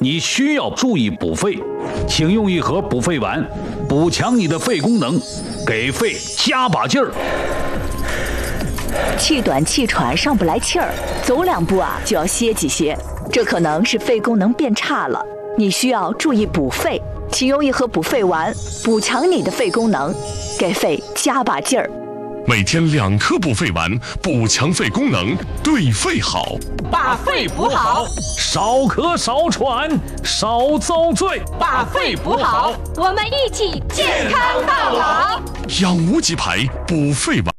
你需要注意补肺，请用一盒补肺丸，补强你的肺功能，给肺加把劲儿。 气短气喘上不来气儿，走2步就要歇几歇，这可能是肺功能变差了。你需要注意补肺，请用一盒补肺丸，补强你的肺功能，给肺加把劲儿。 每天2颗补肺丸，补强肺功能，对肺好， 把肺补好， 少咳少喘少遭罪， 把肺补好， 我们一起健康到老。 养无极牌补肺丸。